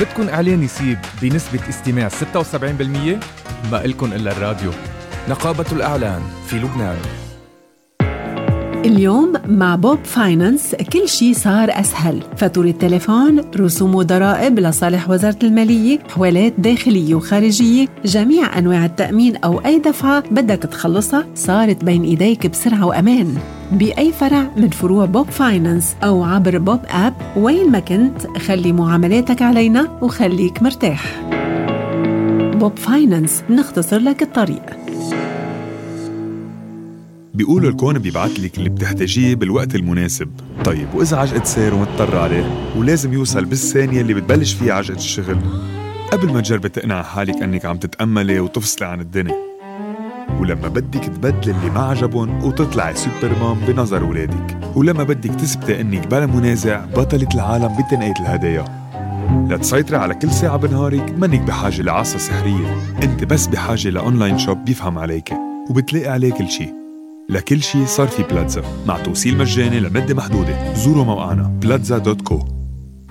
بدكن إعلان يسيب بنسبة استماع 76%؟ ما إلكن إلا الراديو. نقابة الإعلان في لبنان. اليوم مع بوب فاينانس كل شيء صار أسهل. فاتورة التليفون، رسوم وضرائب لصالح وزارة المالية، حوالات داخلية وخارجية، جميع أنواع التأمين أو أي دفعة بدك تخلصها صارت بين إيديك بسرعة وأمان بأي فرع من فروع بوب فاينانس أو عبر بوب آب. وين ما كنت خلي معاملاتك علينا وخليك مرتاح. بوب فاينانس نختصر لك الطريق. بيقولوا الكون بيبعتلك اللي بتحتاجيه بالوقت المناسب. طيب وإذا عجقة سير ومضطر عليه ولازم يوصل بالثانية اللي بتبلش فيها عجقة الشغل، قبل ما تجربي تقنع حالك أنك عم تتأملي وتفصلي عن الدنيا، ولما بدك تبدل اللي ما عجبون وتطلعي سوبرمان بنظر ولادك، ولما بدك تثبتي أنك بلا منازع بطلة العالم بتنقية الهدايا. لتسيطري على كل ساعة بنهارك منك بحاجة لعصا سحرية، انت بس بحاجة لأونلاين شوب بيفهم عليك وبتلاقي عليه كل شي. لكل شي صار في بلاتزا مع توصيل مجاني لمدة محدودة. زوروا موقعنا plaza.co.